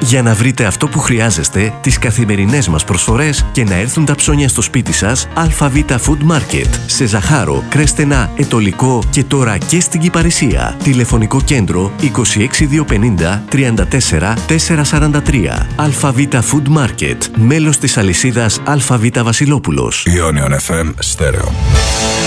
Για να βρείτε αυτό που χρειάζεστε, τις καθημερινές μας προσφορές και να έρθουν τα ψώνια στο σπίτι σας, ΑΒ Food Market. Σε Ζαχάρο, Κρέστενα, Ετωλικό και τώρα και στην Κυπαρισία. Τηλεφωνικό κέντρο 26250 34 443. ΑΒ Food Market. Μέλος της αλυσίδας ΑΒ Βασιλόπουλος. Ionion FM Stereo.